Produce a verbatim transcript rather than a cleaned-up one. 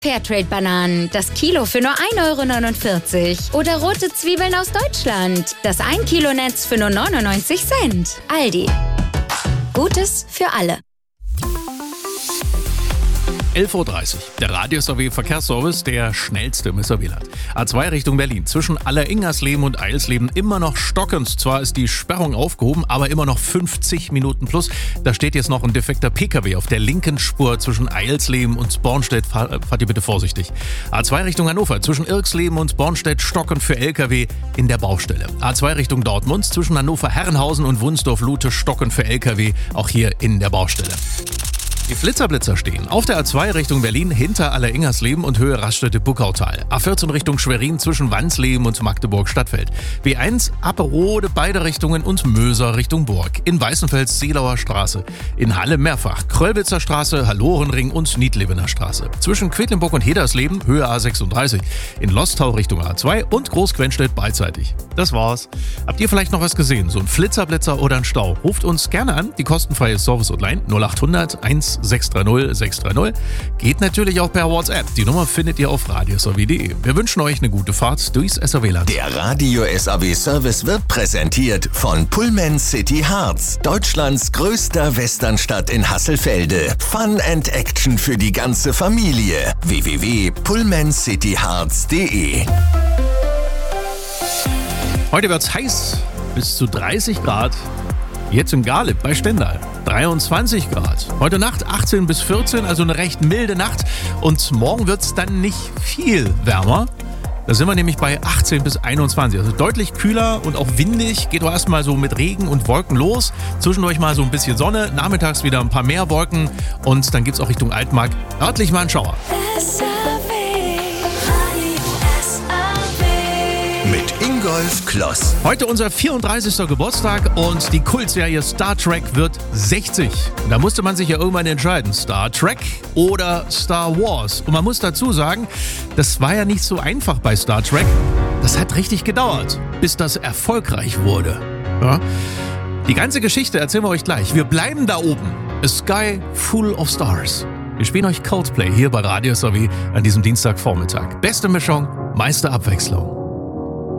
Fairtrade-Bananen, das Kilo für nur ein Euro neunundvierzig. Oder rote Zwiebeln aus Deutschland, das ein Kilo Netz für nur neunundneunzig Cent. Aldi. Gutes für alle. elf Uhr dreißig. Der Radio-S A W-Verkehrsservice, der schnellste im S A W-Land. A zwei Richtung Berlin. Zwischen Alleringersleben und Eilsleben immer noch stockend. Zwar ist die Sperrung aufgehoben, aber immer noch fünfzig Minuten plus. Da steht jetzt noch ein defekter P K W auf der linken Spur zwischen Eilsleben und Bornstedt. Fahrt, fahrt ihr bitte vorsichtig. A zwei Richtung Hannover. Zwischen Irksleben und Bornstedt stockend für L K W in der Baustelle. A zwei Richtung Dortmund. Zwischen Hannover-Herrenhausen und Wunsdorf-Lute stockend für L K W. Auch hier in der Baustelle. Die Flitzerblitzer stehen auf der A zwei Richtung Berlin hinter Alleringersleben und Höhe Raststätte-Buckautal. A vierzehn Richtung Schwerin zwischen Wansleben und Magdeburg-Stadtfeld. B eins Apperode beide Richtungen und Möser Richtung Burg. In Weißenfels Seelauer Straße. In Halle mehrfach Kröllwitzer Straße, Hallorenring und Niedlebener Straße. Zwischen Quedlinburg und Hedersleben Höhe A sechsunddreißig. In Losthau Richtung A zwei und Großquenstedt beidseitig. Das war's. Habt ihr vielleicht noch was gesehen? So ein Flitzer-Blitzer oder ein Stau? Ruft uns gerne an. Die kostenfreie Service-Hotline null achthundert eins sechs drei null sechs drei null. Geht natürlich auch per WhatsApp. Die Nummer findet ihr auf radios a w punkt de. Wir wünschen euch eine gute Fahrt durchs S A W-Land. Der Radio-S A W-Service wird präsentiert von Pullman City Harz, Deutschlands größter Westernstadt in Hasselfelde. Fun and Action für die ganze Familie. w w w punkt pullman city harz punkt de. Heute wird's heiß, bis zu dreißig Grad. Jetzt in Garlib bei Stendal dreiundzwanzig Grad. Heute Nacht achtzehn bis vierzehn, also eine recht milde Nacht. Und morgen wird es dann nicht viel wärmer. Da sind wir nämlich bei achtzehn bis einundzwanzig. Also deutlich kühler und auch windig. Geht doch erstmal so mit Regen und Wolken los. Zwischendurch mal so ein bisschen Sonne. Nachmittags wieder ein paar mehr Wolken. Und dann gibt es auch Richtung Altmark örtlich mal einen Schauer. Mit Ingolf Kloss. Heute unser vierunddreißigster Geburtstag und die Kultserie Star Trek wird sechzig. Da musste man sich ja irgendwann entscheiden, Star Trek oder Star Wars. Und man muss dazu sagen, das war ja nicht so einfach bei Star Trek. Das hat richtig gedauert, bis das erfolgreich wurde. Ja? Die ganze Geschichte erzählen wir euch gleich. Wir bleiben da oben. A Sky Full of Stars. Wir spielen euch Coldplay hier bei Radio S A W an diesem Dienstagvormittag. Beste Mischung, meiste Abwechslung.